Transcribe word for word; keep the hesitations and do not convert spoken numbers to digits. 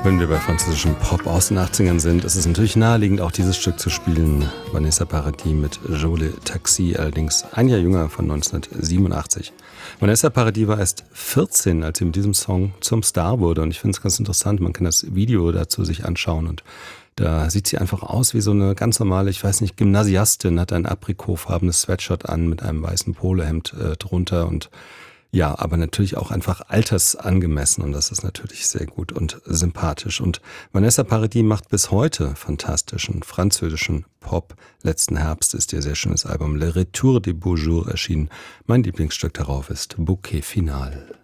Wenn wir bei französischem Pop aus den achtzigern sind, ist es natürlich naheliegend, auch dieses Stück zu spielen. Vanessa Paradis mit Jolie Taxi, allerdings ein Jahr jünger, von neunzehnhundertsiebenundachtzig. Vanessa Paradis war erst vierzehn, als sie mit diesem Song zum Star wurde. Und ich finde es ganz interessant, man kann das Video dazu sich anschauen. Und da sieht sie einfach aus wie so eine ganz normale, ich weiß nicht, Gymnasiastin, hat ein aprikotfarbenes Sweatshirt an mit einem weißen Polohemd äh, drunter und ja, aber natürlich auch einfach altersangemessen und das ist natürlich sehr gut und sympathisch. Und Vanessa Paradis macht bis heute fantastischen französischen Pop. Letzten Herbst ist ihr sehr schönes Album Le Retour des Beaux Jours erschienen. Mein Lieblingsstück darauf ist Bouquet Final.